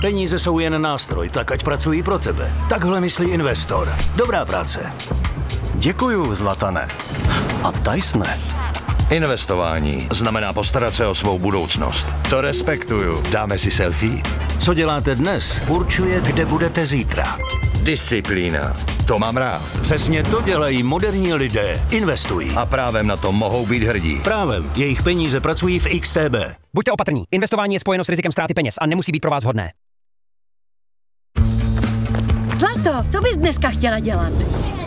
Peníze jsou jen nástroj, tak ať pracují pro tebe. Takhle myslí investor. Dobrá práce. Děkuju, Zlatane. A Tysone. Investování znamená postarat se o svou budoucnost. To respektuju. Dáme si selfie? Co děláte dnes, určuje, kde budete zítra. Disciplína. To mám rád. Přesně to dělají moderní lidé. Investují. A právem na to mohou být hrdí. Právem. Jejich peníze pracují v XTB. Buďte opatrní. Investování je spojeno s rizikem ztráty peněz a nemusí být pro vás vhodné. Zlato, co bys dneska chtěla dělat?